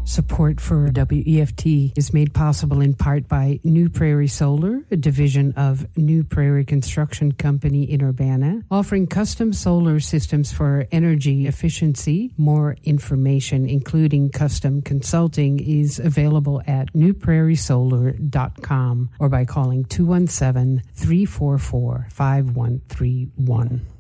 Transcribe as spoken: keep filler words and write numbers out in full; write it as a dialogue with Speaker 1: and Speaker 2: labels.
Speaker 1: Support for W E F T is made possible in part by New Prairie Solar, a division of New Prairie Construction Company in Urbana, offering custom solar systems for energy efficiency. More information, including custom consulting, is available at new prairie solar dot com or by calling two one seven, three four four, five one three one.